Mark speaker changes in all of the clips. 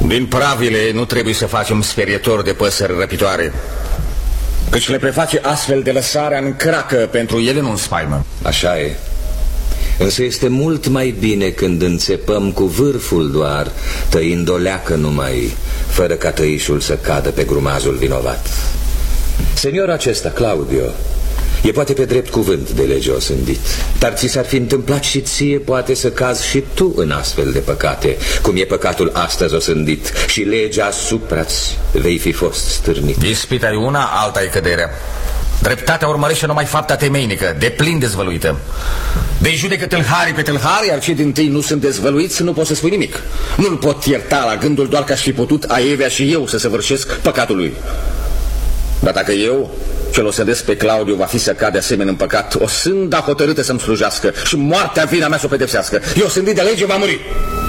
Speaker 1: Din pravile nu trebuie să facem sperietori de păsări răpitoare, căci le preface astfel de lăsarea în cracă pentru ele, nu în spaimă.
Speaker 2: Așa e. Însă este mult mai bine când înțepăm cu vârful doar, tăind o leacă numai, fără ca tăișul să cadă pe grumazul vinovat. Seniorul acesta, Claudio, e poate pe drept cuvânt de lege osândit, dar ți s-ar fi întâmplat și ție poate să cazi și tu în astfel de păcate, cum e păcatul astăzi osândit, și legea asupra-ți vei fi fost stârnit.
Speaker 1: Ispita e una, alta e căderea. Dreptatea urmărește numai fapta temeinică, deplin dezvăluită. De judecă tâlharii pe tâlhari, iar cei dintâi nu sunt dezvăluiți, nu poți să spui nimic. Nu-l pot ierta la gândul doar că aș fi putut aievea și eu să săvârșesc păcatul lui. Dar dacă eu, ce-l osândesc pe Claudiu, va fi să cade asemenea în păcat, o sânda hotărâtă să-mi slujească și moartea vina mea să o pedepsească. Eu sândit de lege, va muri.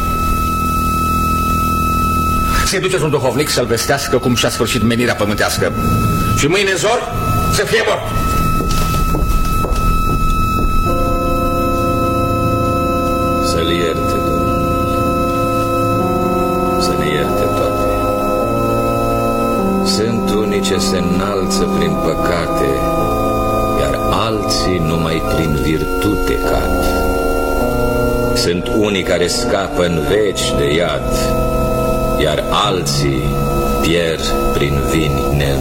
Speaker 1: Se duceți un duhovnic să-l vestească cum și-a sfârșit menirea pământească. Și mâine zor să fie mort.
Speaker 2: Să-l ierte, Domnul, să ne ierte toate. Sunt unii ce se înalță prin păcate, iar alții numai prin virtute cad. Sunt unii care scapă în veci de iad, iar alții pierd prin vini